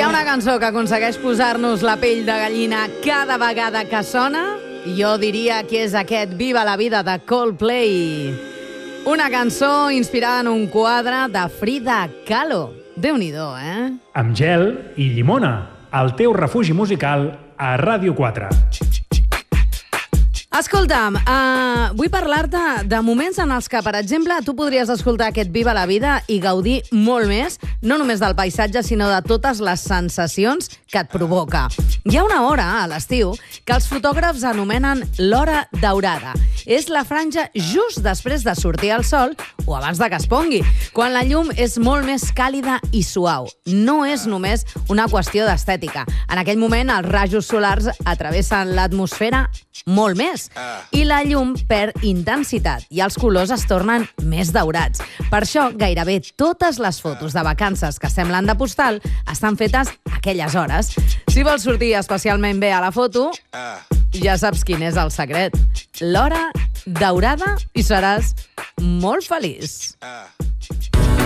ha una cançó que aconsegueix posar-nos la pell de gallina cada vegada que sona, jo diria que és aquest Viva la vida de Coldplay. Una cançó inspirada en un quadre de Frida Kahlo. Déu-n'hi-do, eh? Amb gel i llimona, el teu refugi musical a Ràdio 4. Escolta'm, vull parlar-te de moments en els que, per exemple, tu podries escoltar aquest Viva la vida i gaudir molt més, no només del paisatge, sinó de totes les sensacions que et provoca. Hi ha una hora, a l'estiu, que els fotògrafs anomenen l'hora daurada. És la franja just després de sortir el sol o abans de que es pongui, quan la llum és molt més càlida i suau. No és només una qüestió d'estètica. En aquell moment, els rajos solars atravessen l'atmosfera molt més i la llum perd intensitat i els colors es tornen més daurats. Per això, gairebé totes les fotos de vacances que semblen de postal estan fetes a aquelles hores. Si vols sortir especialment bé a la foto, ja saps quin és el secret. L'hora daurada i seràs molt feliç.